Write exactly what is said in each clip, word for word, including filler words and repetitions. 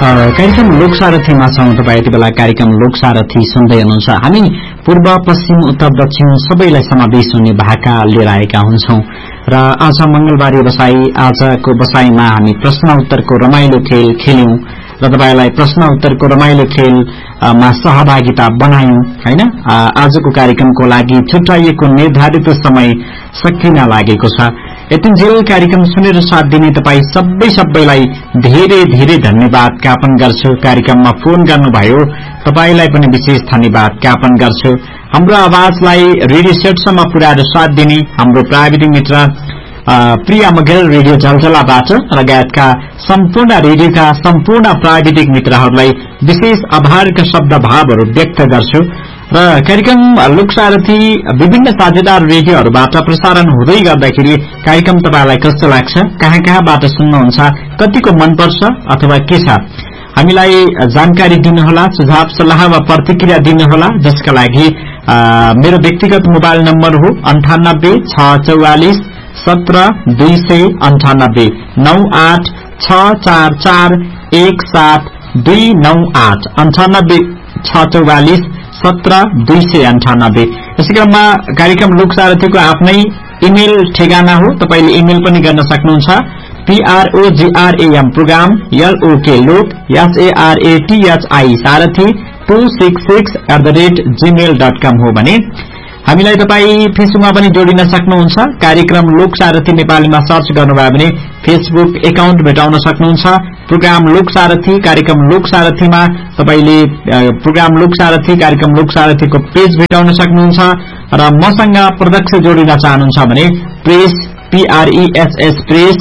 कार्यक्रम लोकसारथीमा छौं। तपाईँ यति बेला कार्यक्रम लोकसारथी सुन्दै हुनुहुन्छ। हामी पूर्व पश्चिम उत्तर दक्षिण सबैलाई समावेश हुने भाका लिएर आएका हुन्छौं र आज मंगलबार बसाई आजको बसाईमा हामी प्रश्न उत्तरको रमाइलो खेल खेल्यौं र तपाईलाई प्रश्न उत्तरको रमाइलो खेलमा सहभागिता बनायौं हैन। आजको कार्यक्रमको लागि छुट्याइएको निर्धारित समय सकिन लागेको छ। यतिन्जेल कार्यक्रम सुनेर साथ दिने तपाई सबै सबैलाई धेरै धेरै धन्यवाद ज्ञापन गर्छु। कार्यक्रममा फोन गर्नुभयो तपाईलाई पनि विशेष धन्यवाद ज्ञापन गर्छु। हाम्रो आवाजलाई रेडियो सेटसम्म पुर्याएर साथ दिने हाम्रो प्राविधिक मित्र प्रिया मगेल रेडियो जलजलाबाट लगायतका सम्पूर्ण रेडियोका सम्पूर्ण प्राविधिक मित्रहरूलाई विशेष आभारका शब्द भावहरू व्यक्त गर्छु र कार्यक्रम लोकसारथी विभिन्न साझेदार रेडियोहरूबाट प्रसारण हुँदै गर्दाखेरि कार्यक्रम तपाईलाई कस्तो लाग्छ, कहाँ कहाँबाट सुन्नुहुन्छ, कतिको मनपर्छ अथवा के छ, हामीलाई जानकारी दिनुहोला, सुझाव सल्लाह वा प्रतिक्रिया दिनुहोला। जसका लागि मेरो व्यक्तिगत मोबाइल नम्बर हो अन्ठानब्बे छ चौवालिस सत्र दुई सय अन्ठानब्बे नौ आठ छ चार चार एक सात दुई नौ आठ अन्ठानब्बे छ चौवालिस सत्र दुई सय अन्ठानब्बे। यसै क्रममा कार्यक्रम लोकसारथीको आफ्नै इमेल ठेगाना हो, तपाईले इमेल पनि गर्न सक्नुहुन्छ। पीआरओजीआरएम प्रोग्राम एलओके लोक एसएआरएटीएचआई सारथी two six six at the rate Gmail dot कम हो भने हामीलाई तपाई फेसबुकमा पनि जोडिन सक्नुहुन्छ। कार्यक्रम लोकसारथी नेपालीमा सर्च गर्नुभयो भने फेसबुक एकाउन्ट भेटाउन सक्नुहुन्छ। प्रोग्राम लोकसारथी कार्यक्रम लोकसारथीमा तपाईले प्रोग्राम लोकसारथी कार्यक्रम लोकसारथीको पेज भेटाउन सक्नुहुन्छ र मसँग प्रत्यक्ष जोडिन चाहनुहुन्छ भने press पीआरईएसएस press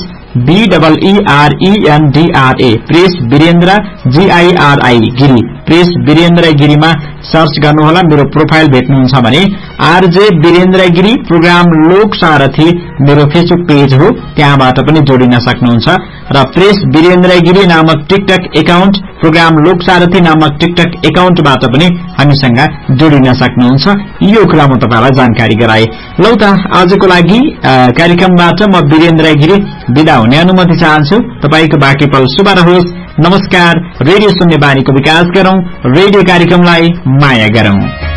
बीईईआरईएनडीआरए press Birendra जीआईआरआई Giri press Birendra गिरीमा search गर्नुहोला। मेरो प्रोफाइल भेट्नुहुन्छ भने आरजे वीरेन्द्र गिरी प्रोग्राम लोकसारथी मेरो फेसबुक पेज हो, त्यहाँबाट पनि जोडिन सक्नुहुन्छ र प्रेस वीरेन्द्र गिरी नामक टिकटक एकाउन्ट प्रोग्राम लोकसारथी नामक टिकटक एकाउन्टबाट पनि हामीसँग जोडिन सक्नुहुन्छ। यो कुरा म तपाईलाई जानकारी गराए। लौ त आजको लागि कार्यक्रमबाट म वीरेन्द्र गिरी बिदा हुने अनुमति चाहन्छु। तपाईको बाँकी पल शुभ रहोस्। नमस्कार। रेडियो सुन्ने बानीको विकास गरौं, रेडियो कार्यक्रमलाई माया गरौं।